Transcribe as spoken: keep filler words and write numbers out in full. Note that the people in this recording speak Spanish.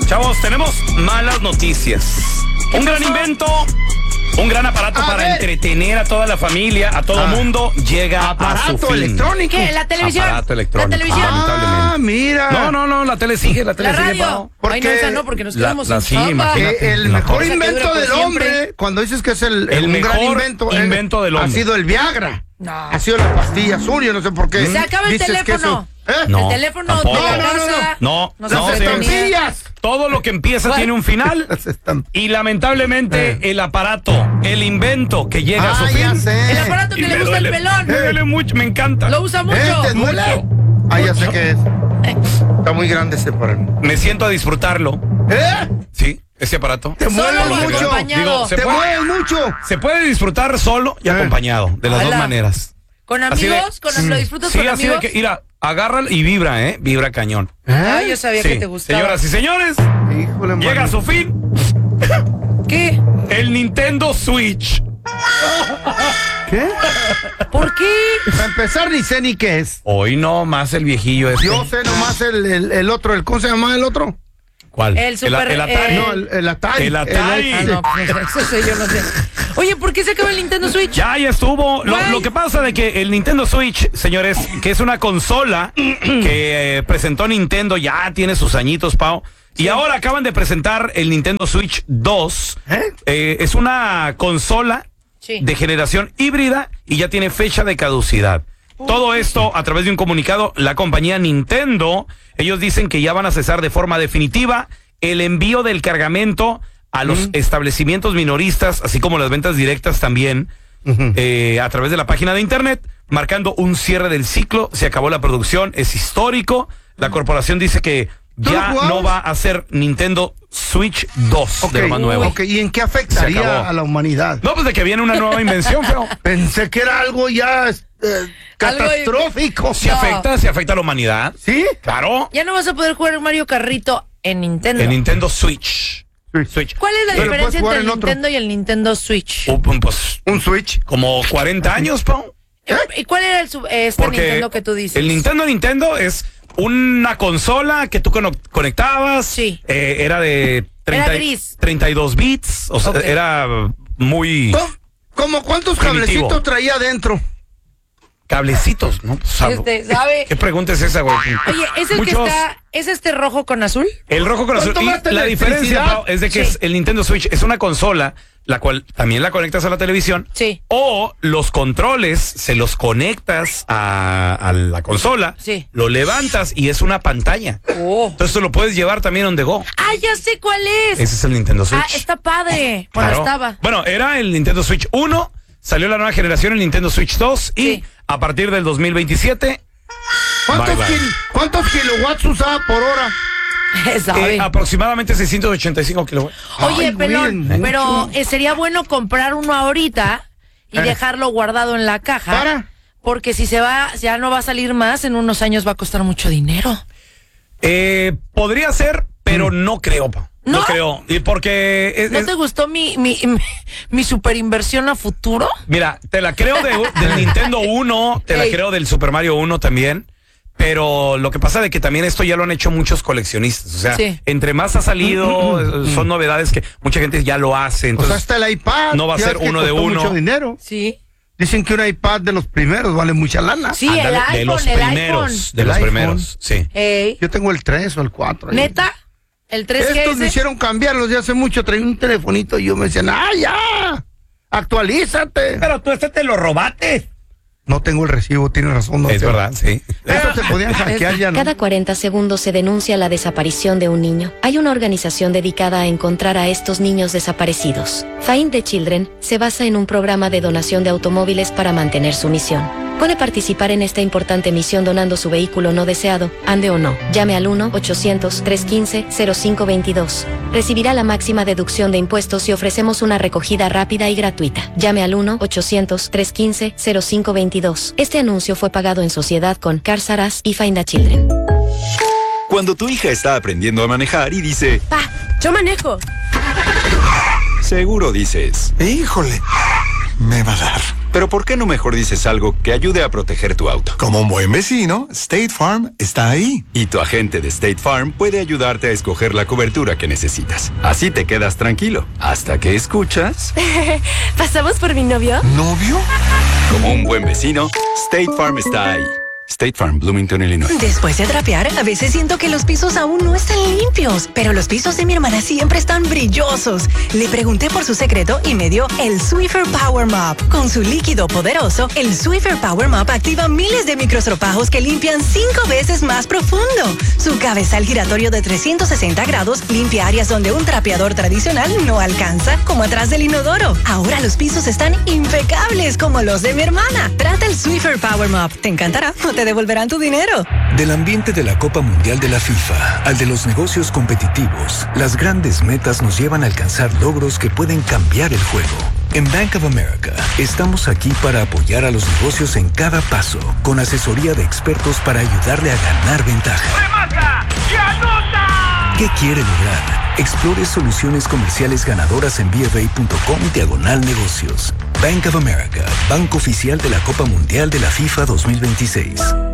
Chavos, tenemos malas noticias. Un gran invento, un gran aparato A para ver. entretener a toda la familia, a todo Ah. mundo, llega a su Aparato fin. electrónico. ¿Qué? ¿La televisión? Aparato electrónico. ¿La televisión? Ah, lamentablemente. Ah, mira. No, no, no, la tele sigue, la tele ¿La sigue. radio? Pao. Porque Ay, no, esa no, porque nos la- quedamos la- sin sí, chamba. imagínate. Que el La mejor cosa que invento dura por del siempre. hombre, cuando dices que es el, El un gran mejor invento, eh, invento del ha hombre. sido el Viagra. No. Ha sido la pastilla azul, yo no sé por qué. Se acaba el Dices que teléfono. eso- ¿Eh? No, el teléfono tampoco. de la No, no, no, casa. No, nos no, Las sí. entretenía. estampillas. Todo lo que empieza ¿Cuál? tiene un final. Las estamp- Y lamentablemente Eh. el aparato, el invento que llega a su Ah, fin. ya sé. El aparato y que le me gusta el duele, pelón. Me duele mucho, me encanta. Lo usa mucho. ¿Eh? ¿Te duele? Mucho. Ah, ya sé qué es. Está muy grande ese para mí. Me siento a disfrutarlo. ¿Eh? Sí, ese aparato. Te Solo mueves o mucho. acompañado. Digo, se Te puede- mueves mucho. Se puede disfrutar solo y Eh. acompañado, de las Ala. dos maneras. ¿Con Así de- amigos? ¿Con, ¿Lo disfrutas Sí, con así de amigos? que, mira, agárrala y vibra, ¿eh? Vibra cañón. Ay, yo sabía Sí. que te gustaba. Señoras y señores, Híjole, llega mano. a su fin ¿Qué? el Nintendo Switch. ¿Qué? ¿Por qué? Para empezar, ni sé ni qué es. Hoy no más el viejillo este. Yo sé nomás el, el, el otro, el, ¿cómo se llama el otro? ¿Cuál? El super, el Atari. eh, No, el, el Atari. El Atari. Ah, no, pues, eso sí, yo no sé. Oye, ¿por qué se acaba el Nintendo Switch? Ya, ya estuvo. Lo, Guay. lo que pasa de que el Nintendo Switch, señores, que es una consola que eh, presentó Nintendo, ya tiene sus añitos, Pau. Y ahora acaban de presentar el Nintendo Switch dos. ¿Eh? Eh, es una consola Sí. de generación híbrida y ya tiene fecha de caducidad. Todo esto a través de un comunicado, la compañía Nintendo, ellos dicen que ya van a cesar de forma definitiva el envío del cargamento a los establecimientos minoristas, así como las ventas directas también, Ujú. eh, a través de la página de internet, marcando un cierre del ciclo. Se acabó la producción, es histórico. La corporación dice que ¿Tú lo ya jugabas? no va a ser Nintendo Switch dos Ok, de lo más nuevo. ok, ¿y en qué Se afectaría acabó. a la humanidad? No, pues de que viene una nueva invención, pero Pensé que era algo ya eh, catastrófico. si No. afecta, si afecta a la humanidad. ¿Sí? Claro. Ya no vas a poder jugar Mario Carrito en Nintendo. El Nintendo Switch. Switch. ¿Cuál es la Pero puedes diferencia jugar entre el en otro. Nintendo y el Nintendo Switch? Uh, pues Un Switch. como cuarenta años, Pau. ¿Y cuál era el sub- este Porque Nintendo que tú dices? el Nintendo Nintendo es una consola que tú cono- conectabas. Sí. Eh, era de treinta, Era gris. treinta y dos bits. O sea, Ok. era muy ¿Cómo, cómo cuántos Primitivo. cablecitos traía adentro? cablecitos, ¿no? Pues, ¿sabe? Este, ¿sabe? ¿Qué pregunta es esa, güey? Oye, ¿es el Muchos- que está, es este rojo con azul? El rojo con azul. ¿Cuánto Y gasta la diferencia, electricidad? Pau, es de que Sí. es el Nintendo Switch es una consola, la cual también la conectas a la televisión. Sí. O los controles se los conectas a, a la consola. Sí. Lo levantas y es una pantalla. Oh. Entonces tú lo puedes llevar también on the go. Ah, ya sé cuál es. Ese es el Nintendo Switch. Ah, está padre. Bueno, Claro. estaba. Bueno, era el Nintendo Switch uno, salió la nueva generación, el Nintendo Switch dos, y Sí. a partir del dos mil veintisiete, ¿Cuántos, Bye, bye. kil- ¿Cuántos kilowatts usaba por hora? ¿Sabe? eh, aproximadamente seiscientos ochenta y cinco kilowatts. Oye, Ay, pelón, güey, pero eh, sería bueno comprar uno ahorita y Eh. dejarlo guardado en la caja. ¿Para? Porque si se va, ya no va a salir más, en unos años va a costar mucho dinero. Eh, podría ser, pero no creo, pa. No, ¿No? creo. Y porque es- ¿No es- te gustó mi, mi, mi, mi super inversión a futuro? mira, te la creo de, del Nintendo uno, te la Ey. creo del Super Mario uno también. Pero lo que pasa de que también esto ya lo han hecho muchos coleccionistas. O sea, Sí. entre más ha salido, eh, son novedades que mucha gente ya lo hace. O sea, Entonces, hasta el iPad. no va a ya ser ves que uno de costó uno. mucho dinero. Sí. Dicen que un iPad de los primeros vale mucha lana. Sí, ándale, el iPhone, de los el primeros. iPhone. De El los iPhone. primeros, sí. Ey, Yo tengo el tres o el cuatro. ahí. ¿neta? ¿El tres G Estos me S? hicieron cambiarlos de hace mucho. Traía un telefonito y yo me decían, ¡ah, ya! ¡Actualízate! Pero tú este te lo robaste. No tengo el recibo, tienes razón. No Es sé. verdad, sí. Estos se podían hackear ya, ¿no? Cada cuarenta segundos se denuncia la desaparición de un niño. Hay una organización dedicada a encontrar a estos niños desaparecidos. Find the Children se basa en un programa de donación de automóviles para mantener su misión. Puede participar en esta importante misión donando su vehículo no deseado, ande o no. Llame al uno ochocientos, trescientos quince, cero cinco veintidós. Recibirá la máxima deducción de impuestos y ofrecemos una recogida rápida y gratuita. Llame al uno ochocientos, trescientos quince, cero cinco veintidós. Este anuncio fue pagado en sociedad con Cars R Us y Find the Children. Cuando tu hija está aprendiendo a manejar y dice, Pa, yo manejo. seguro dices, Híjole, me va a dar. Pero ¿por qué no mejor dices algo que ayude a proteger tu auto? Como un buen vecino, State Farm está ahí. Y tu agente de State Farm puede ayudarte a escoger la cobertura que necesitas. Así te quedas tranquilo, hasta que escuchas... ¿Pasamos por mi novio? ¿Novio? Como un buen vecino, State Farm está ahí. State Farm, Bloomington, Illinois. Después de trapear, a veces siento que los pisos aún no están limpios, pero los pisos de mi hermana siempre están brillosos. Le pregunté por su secreto y me dio el Swiffer Power Mop. Con su líquido poderoso, el Swiffer Power Mop activa miles de microstropajos que limpian cinco veces más profundo. Su cabezal giratorio de trescientos sesenta grados limpia áreas donde un trapeador tradicional no alcanza, como atrás del inodoro. Ahora los pisos están impecables como los de mi hermana. Trata el Swiffer Power Mop. Te encantará. No te devolverán tu dinero. Del ambiente de la Copa Mundial de la FIFA al de los negocios competitivos, las grandes metas nos llevan a alcanzar logros que pueden cambiar el juego. En Bank of America, estamos aquí para apoyar a los negocios en cada paso, con asesoría de expertos para ayudarle a ganar ventaja. ¡Remata y anota! ¿Qué quiere lograr? Explore soluciones comerciales ganadoras en b f a punto com diagonal negocios. Bank of America, banco oficial de la Copa Mundial de la FIFA dos mil veintiséis.